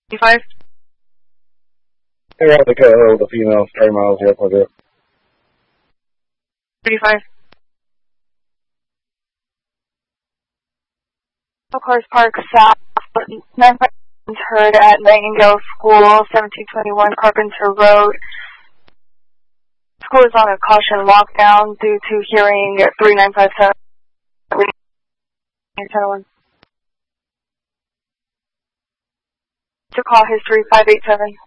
35? Hey, Rob, the female, 30 miles, yeah, for it. 35. Cars Park South, 95 heard at Nightingale School, 1721 Carpenter Road. School is on a caution lockdown due to hearing 3957. To call history 587.